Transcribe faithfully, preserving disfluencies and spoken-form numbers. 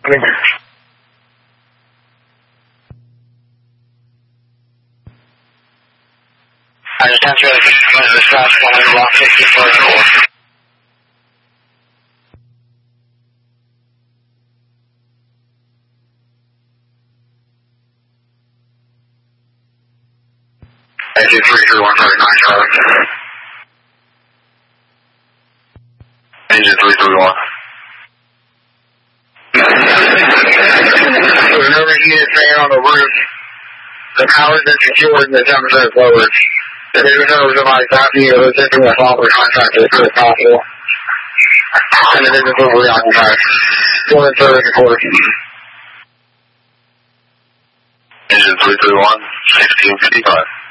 I just answered the south one, block sixty-four four. Engine three three one seven nine Charlie. Engine three three one. There's no reheated fan on the roof. The power's been secured and the temperature is lowered. If there's no somebody stopping you, let's enter with offer contract as soon as possible. And the business will be occupied. Still in service report. Engine three three one, sixteen fifty-five.